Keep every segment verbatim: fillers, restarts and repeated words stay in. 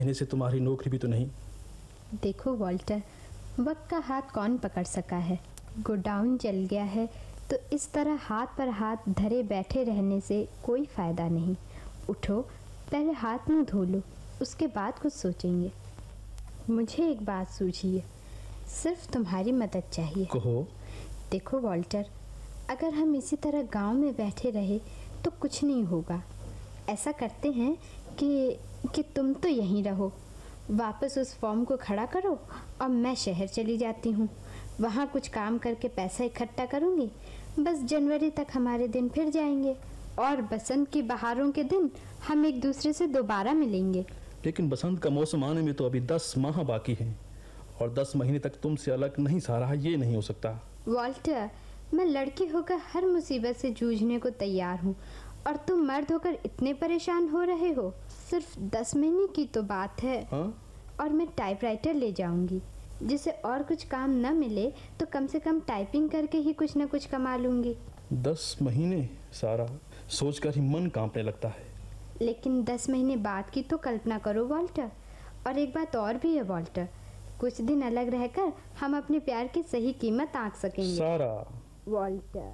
कहने से तुम्हारी नौकरी भी तो नहीं। देखो वॉल्टर, वक्त का हाथ कौन पकड़ सका है। गोडाउन जल गया है तो इस तरह हाथ पर हाथ धरे बैठे रहने से कोई फ़ायदा नहीं। उठो, पहले हाथ मुंह धो लो, उसके बाद कुछ सोचेंगे। मुझे एक बात सूझी है, सिर्फ तुम्हारी मदद चाहिए। कहो। देखो वॉल्टर, अगर हम इसी तरह गांव में बैठे रहे तो कुछ नहीं होगा। ऐसा करते हैं कि कि तुम तो यहीं रहो, वापस उस फॉर्म को खड़ा करो और मैं शहर चली जाती हूँ। वहाँ कुछ काम करके पैसा इकट्ठा करूँगी। बस जनवरी तक हमारे दिन फिर जाएंगे और बसंत की बहारों के दिन हम एक दूसरे से दोबारा मिलेंगे। लेकिन बसंत का मौसम आने में तो अभी दस माह बाकी हैं और दस महीने तक तुमसे अलग नहीं सारा, ये नहीं हो सकता। वॉल्टर, मैं लड़की होकर हर मुसीबत से जूझने को तैयार हूँ और तुम मर्द होकर इतने परेशान हो रहे हो। सिर्फ दस महीने की तो बात है। हाँ? और मैं टाइपराइटर ले जाऊंगी, जिसे और कुछ काम न मिले तो कम से कम टाइपिंग करके ही कुछ न कुछ कमा लूंगी। दस महीने सारा, सोचकर ही मन कांपने लगता है। लेकिन दस महीने बाद की तो कल्पना करो वॉल्टर। और एक बात और भी है वॉल्टर, कुछ दिन अलग रहकर हम अपने प्यार की सही कीमत आंक सकेंगे। सारा। वॉल्टर।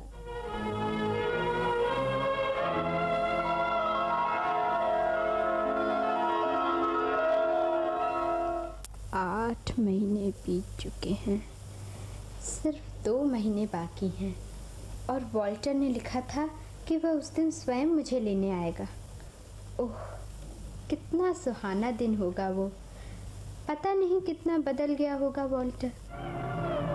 आठ महीने बीत चुके हैं, सिर्फ दो महीने बाकी हैं और वॉल्टर ने लिखा था कि वह उस दिन स्वयं मुझे लेने आएगा। ओह, कितना सुहाना दिन होगा वो। पता नहीं कितना बदल गया होगा वॉल्टर।